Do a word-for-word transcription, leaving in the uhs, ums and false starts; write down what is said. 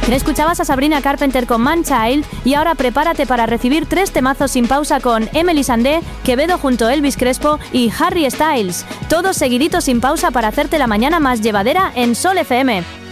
Escuchabas a Sabrina Carpenter con Man Child y ahora prepárate para recibir tres temazos sin pausa con Emily Sandé, Quevedo junto a Elvis Crespo y Harry Styles. Todos seguiditos sin pausa para hacerte la mañana más llevadera en Sol F M.